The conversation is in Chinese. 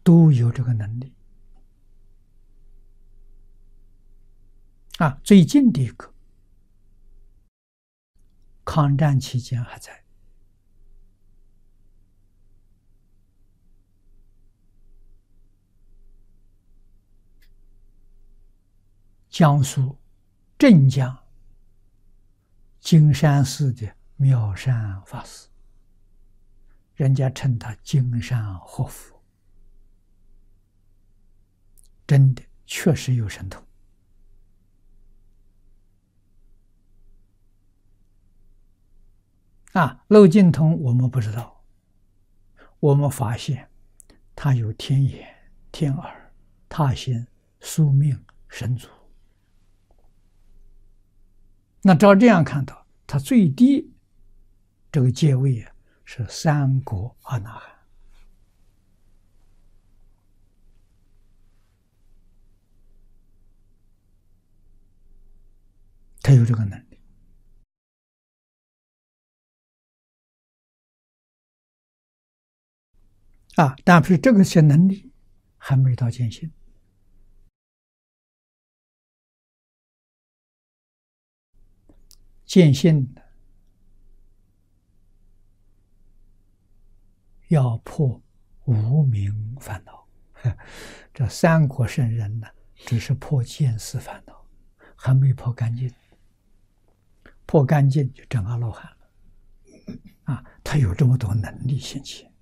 都有这个能力。最近的一个，抗战期间还在。江苏镇江金山寺的妙善法师，人家称他金山活佛，真的确实有神通。娄劲通我们不知道，我们发现他有天眼、天耳、他心、宿命、神足。那照这样看到，他最低这个阶位是三果阿那含。他有这个能力。但是这个些能力还没到见性。见性的要破无明烦恼，这三果圣人呢，只是破见思烦恼，还没破干净。破干净就证阿罗汉了。他有这么多能力现前。